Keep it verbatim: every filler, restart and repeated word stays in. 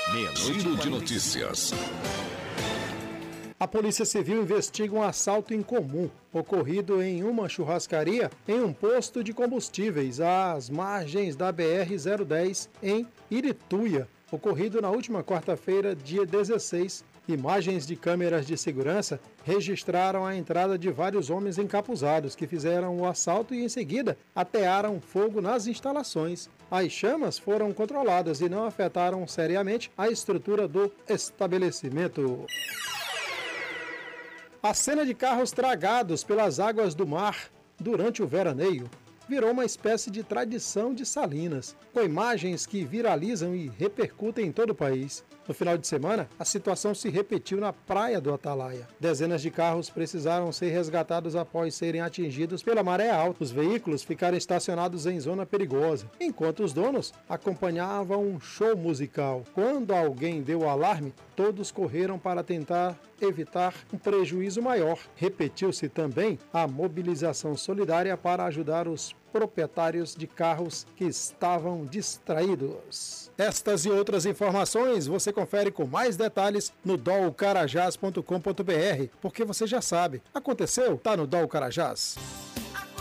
Giro de notícias. A Polícia Civil investiga um assalto incomum ocorrido em uma churrascaria em um posto de combustíveis às margens da B R zero dez em Irituia, ocorrido na última quarta-feira, dia dezesseis. Imagens de câmeras de segurança registraram a entrada de vários homens encapuzados que fizeram o assalto e, em seguida, atearam fogo nas instalações. As chamas foram controladas e não afetaram seriamente a estrutura do estabelecimento. A cena de carros tragados pelas águas do mar durante o veraneio virou uma espécie de tradição de Salinas, com imagens que viralizam e repercutem em todo o país. No final de semana, a situação se repetiu na praia do Atalaia. Dezenas de carros precisaram ser resgatados após serem atingidos pela maré alta. Os veículos ficaram estacionados em zona perigosa, enquanto os donos acompanhavam um show musical. Quando alguém deu o alarme, todos correram para tentar evitar um prejuízo maior. Repetiu-se também a mobilização solidária para ajudar os proprietários de carros que estavam distraídos. Estas e outras informações você confere com mais detalhes no dol carajás ponto com ponto br, porque você já sabe, aconteceu, tá no Dol Carajás.